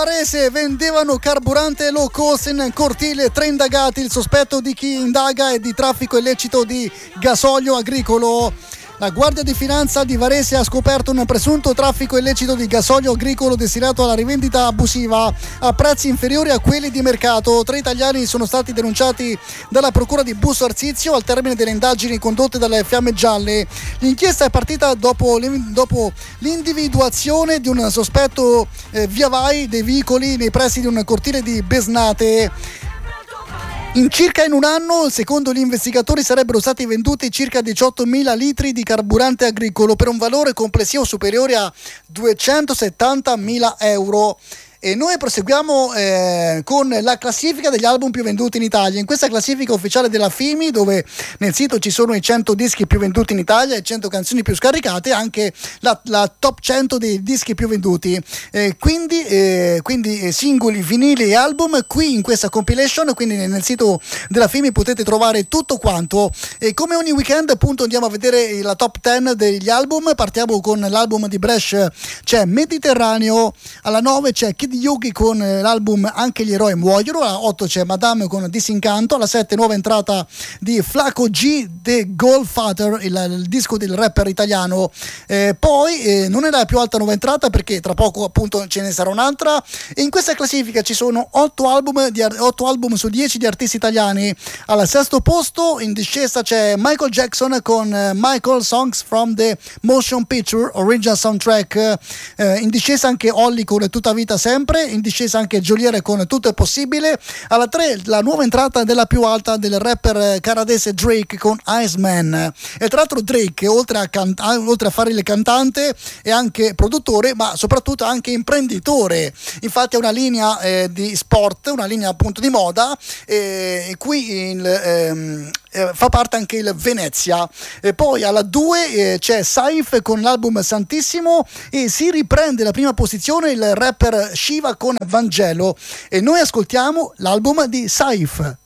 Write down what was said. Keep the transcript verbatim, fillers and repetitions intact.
Varese vendevano carburante low cost in cortile, tre indagati, il sospetto di chi indaga è di traffico illecito di gasolio agricolo. La Guardia di Finanza di Varese ha scoperto un presunto traffico illecito di gasolio agricolo destinato alla rivendita abusiva a prezzi inferiori a quelli di mercato. Tre italiani sono stati denunciati dalla Procura di Busto Arsizio al termine delle indagini condotte dalle Fiamme Gialle. L'inchiesta è partita dopo, dopo l'individuazione di un sospetto eh, via vai dei veicoli nei pressi di un cortile di Besnate. In circa in un anno, secondo gli investigatori, sarebbero stati venduti circa diciottomila litri di carburante agricolo per un valore complessivo superiore a duecentosettantamila euro. E noi proseguiamo eh, con la classifica degli album più venduti in Italia. In questa classifica ufficiale della F I M I, dove nel sito ci sono i cento dischi più venduti in Italia e cento canzoni più scaricate, anche la, la top cento dei dischi più venduti. Eh, quindi eh, quindi eh, singoli, vinili e album. Qui in questa compilation, quindi nel, nel sito della F I M I, potete trovare tutto quanto. E come ogni weekend, appunto, andiamo a vedere la top dieci degli album. Partiamo con l'album di Brescia, c'è Mediterraneo. Alla nove c'è Kid Yugi con l'album Anche gli eroi muoiono. Alla otto c'è Madame con Disincanto. Alla sette nuova entrata di Flaco G, The Goldfather, il, il disco del rapper italiano. Eh, poi eh, non è la più alta nuova entrata, perché tra poco appunto ce ne sarà un'altra. E in questa classifica ci sono otto album, di, otto album su dieci di artisti italiani. Al sesto posto in discesa c'è Michael Jackson con eh, Michael Songs from the Motion Picture Original Soundtrack. Eh, in discesa anche Olly con Tutta vita sempre. In discesa anche Geolier con Tutto è possibile. Alla tre la nuova entrata della più alta del rapper canadese Drake con Iceman. E tra l'altro Drake, oltre a, can- oltre a fare il cantante, è anche produttore, ma soprattutto anche imprenditore. Infatti ha una linea eh, di sport, una linea appunto di moda, e, e qui il, ehm, eh, fa parte anche il Venezia. E poi alla due eh, c'è Saif con l'album Santissimo, e si riprende la prima posizione il rapper Shiva con Vangelo, e noi ascoltiamo l'album di Saif.